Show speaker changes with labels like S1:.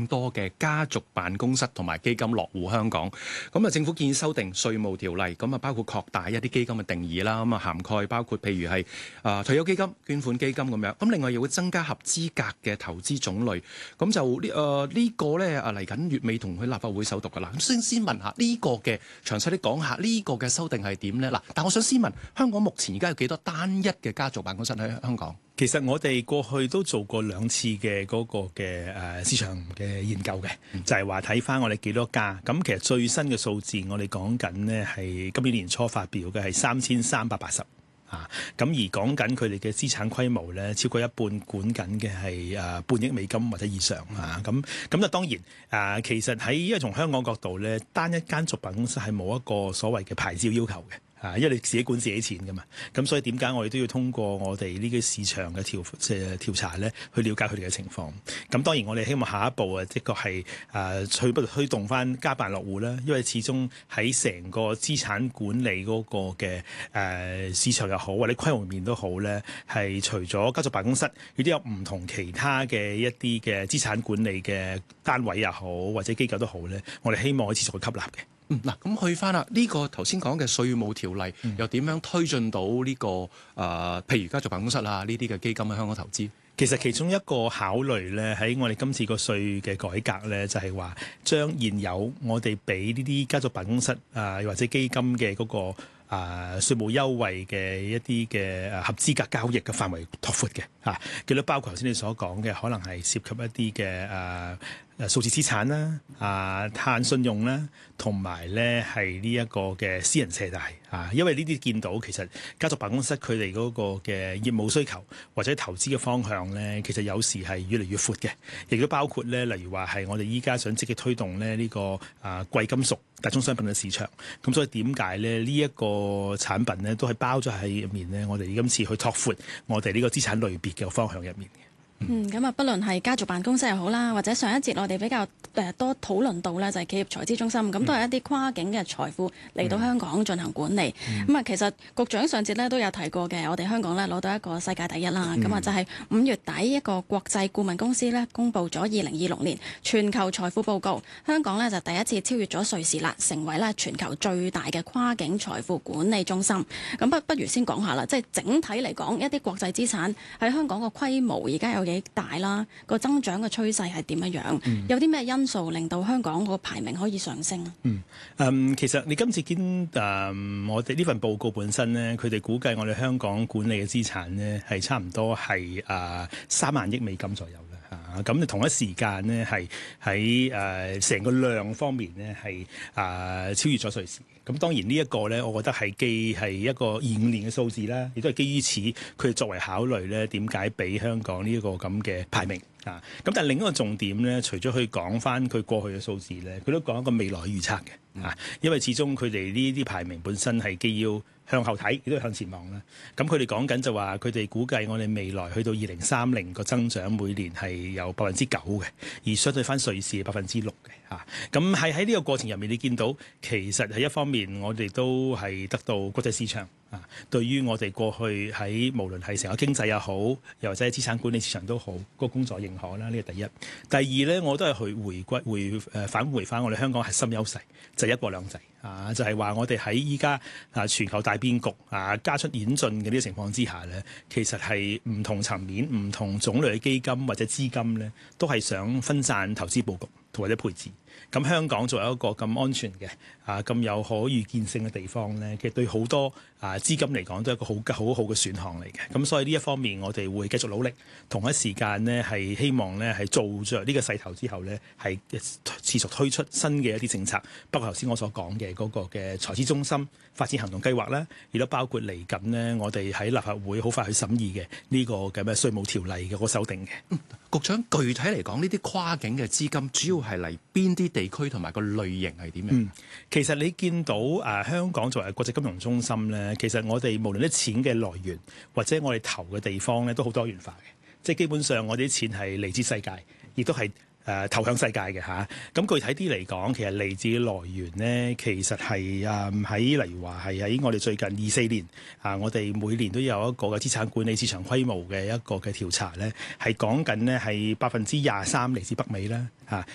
S1: 更多嘅家族辦公室同埋基金落戶香港。咁啊，政府建議修訂稅務條例，咁啊包括擴大一啲基金嘅定義啦，咁啊涵蓋包括譬如係退休基金、捐款基金咁樣。咁另外又會增加合資格嘅投資種類。咁就呢個咧嚟緊月尾同佢立法會首讀噶啦。咁先問下呢個嘅詳細啲講下呢個嘅修訂係點咧？嗱，但我想先問香港目前而家有幾多單一嘅家族辦公室喺香港？
S2: 其實我哋過去都做過2次嘅嗰個嘅市場嘅研究嘅，就係話睇翻我哋幾多家。咁其實最新嘅數字我哋講緊呢係今年年初發表嘅係3380啊。咁而講緊佢哋嘅資產規模咧，超過一半管緊嘅係半億美金或者以上啊。咁就當然其實喺因為從香港角度咧，單一間族辦公室係冇一個所謂嘅牌照要求嘅。因為你自己管自己錢㗎嘛，咁所以點解我哋都要通過我哋呢個市場嘅調查咧，去了解佢哋嘅情況。咁當然我哋希望下一步的確係去推動翻家辦落戶啦，因為始終喺成個資產管理嗰個嘅市場又好或者規模面都好咧，係除咗家族辦公室，亦都有唔同其他嘅一啲嘅資產管理嘅單位又好或者機構都好咧，我哋希望可以持續去吸納嘅。
S1: 嗱，咁去翻啦，呢個頭先講嘅稅務條例又點樣推進到呢個譬如家族辦公室啊呢啲嘅基金喺香港投資？
S2: 其實其中一個考慮咧，喺我哋今次個稅嘅改革咧，就係話將現有我哋俾呢啲家族辦公室或者基金嘅嗰個稅務優惠嘅一啲嘅合資格交易嘅範圍拓闊嘅嚇，亦都包括頭先你所講嘅，可能係涉及一啲嘅數字資產啦、碳信用啦，同埋咧係呢一個嘅私人借貸啊，因為呢啲見到其實家族辦公室佢哋嗰個嘅業務需求或者投資嘅方向咧，其實有時係越嚟越闊嘅，亦都包括咧，例如話係我哋依家想積極推動咧呢個貴金屬大宗商品嘅市場，咁所以點解咧呢一個產品咧都係包咗喺入面咧？我哋今次去拓闊我哋呢個資產類別嘅方向入面嘅。
S3: 咁啊，不論係家族辦公室又好啦，或者上一節我哋比較多討論到咧，就係企業財資中心，咁都係一啲跨境嘅財富嚟到香港進行管理。咁其實局長上節咧都有提過嘅，我哋香港咧攞到一個世界第一啦。咁就係5月底一個國際顧問公司咧公布咗2026年全球財富報告，香港咧就第一次超越咗瑞士啦，成為咧全球最大嘅跨境財富管理中心。咁不如先講下啦，即係整體嚟講，一啲國際資產喺香港個規模而家有幾大啦？個增長嘅趨勢係點樣樣？有啲咩因素令到香港個排名可以上升？
S2: 其實你今次見我哋呢份報告本身咧，佢哋估計我哋香港管理嘅資產咧係差唔多係3萬億美金左右啦。咁同一時間咧係喺成個量方面咧係超越咗瑞士。咁當然呢一個咧，我覺得係既係一個25年嘅數字啦，亦都係基於此佢作為考慮咧，點解俾香港呢一個咁嘅排名啊？咁但係另一個重點咧，除咗去講翻佢過去嘅數字咧，佢都講一個未來預測嘅啊，因為始終佢哋呢啲排名本身係既要向後睇，亦都向前望啦。咁佢哋講緊就話，佢哋估計我哋未來去到2030個增長每年係有9%嘅，而相對翻瑞士6%嘅嚇。咁係喺呢個過程入面，你見到其實係一方面，我哋都係得到國際市場對於我哋過去喺無論係成個經濟又好，又或者係資產管理市場都好，個工作認可啦。呢個第一。第二咧，我都係去返回翻我哋香港核心優勢，就係一國兩制啊，就係話我哋喺依家全球大變局加速演進嘅呢個情況之下咧，其實係唔同層面、唔同種類嘅基金或者資金咧，都係想分散投資佈局或者配置。咁香港作為一個咁安全嘅咁有可預見性嘅地方咧，其實對好多資金嚟講都係一個好好嘅選項嚟嘅。咁所以呢一方面，我哋會繼續努力，同一時間呢係希望呢係做着呢個勢頭之後呢係持續推出新嘅一啲政策。包括頭先我所講嘅嗰個嘅財資中心發展行動計劃啦，亦都包括嚟緊呢我哋喺立法會好快去審議嘅呢個嘅咩稅務條例嘅個修訂嘅。
S1: 局長，具體嚟講，呢啲跨境嘅資金主要係嚟邊啲地區同埋個類型係點樣？
S2: 其實你見到香港作為國際金融中心咧，其實我哋無論啲錢嘅來源或者我哋投嘅地方咧，都好多元化嘅。即係基本上我哋啲錢係嚟自世界，亦都係投向世界嘅嚇。咁具體啲嚟講，其實嚟自嘅來源呢，其實係喺例如話係喺我哋最近24年我哋每年都有一個嘅資產管理市場規模嘅一個嘅調查咧，係講緊呢係23%嚟自北美啦。